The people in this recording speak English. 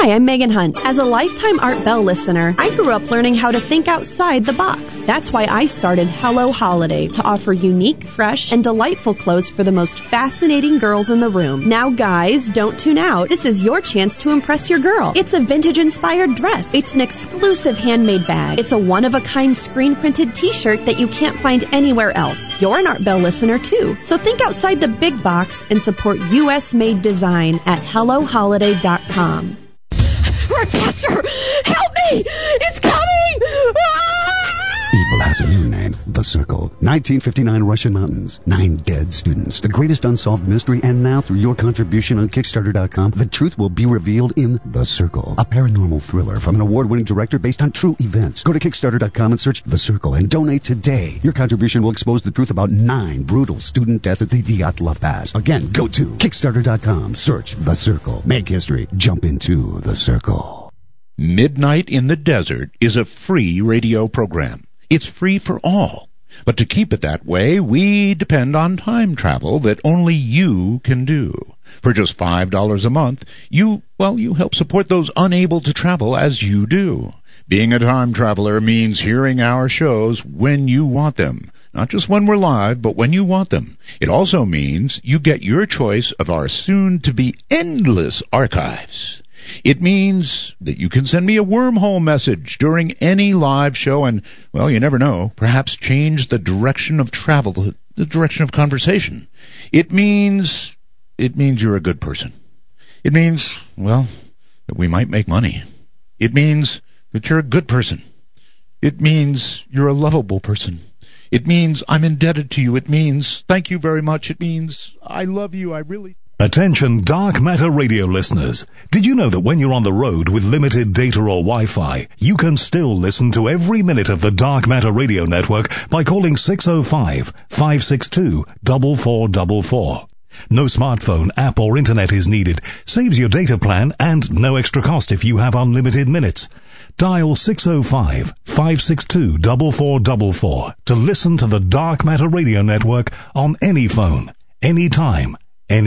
Hi, I'm Megan Hunt. As a lifetime Art Bell listener, I grew up learning how to think outside the box. That's why I started Hello Holiday to offer unique, fresh, and delightful clothes for the most fascinating girls in the room. Now, guys, don't tune out. This is your chance to impress your girl. It's a vintage-inspired dress. It's an exclusive handmade bag. It's a one-of-a-kind screen-printed t-shirt that you can't find anywhere else. You're an Art Bell listener, too. So think outside the big box and support U.S.-made design at HelloHoliday.com. Run faster! Help me! It's coming! Evil has a new name, The Circle. 1959 Russian mountains. 9 dead students. The greatest unsolved mystery. And now, through your contribution on Kickstarter.com, the truth will be revealed in The Circle. A paranormal thriller from an award-winning director based on true events. Go to Kickstarter.com and search The Circle and donate today. Your contribution will expose the truth about 9 brutal student deaths at the Dyatlov Pass. Again, go to Kickstarter.com. Search The Circle. Make history. Jump into The Circle. Midnight in the Desert is a free radio program. It's free for all. But to keep it that way, we depend on time travel that only you can do. For just $5 a month, you help support those unable to travel as you do. Being a time traveler means hearing our shows when you want them. Not just when we're live, but when you want them. It also means you get your choice of our soon-to-be endless archives. It means that you can send me a wormhole message during any live show and, well, you never know, perhaps change the direction of travel, the direction of conversation. It means you're a good person. It means, well, that we might make money. It means that you're a good person. It means you're a lovable person. It means I'm indebted to you. It means thank you very much. It means I love you. I really... Attention Dark Matter radio listeners. Did you know that when you're on the road with limited data or Wi-Fi, you can still listen to every minute of the Dark Matter radio network by calling 605-562-4444. No smartphone, app or internet is needed. Saves your data plan and no extra cost if you have unlimited minutes. Dial 605-562-4444 to listen to the Dark Matter radio network on any phone, anytime,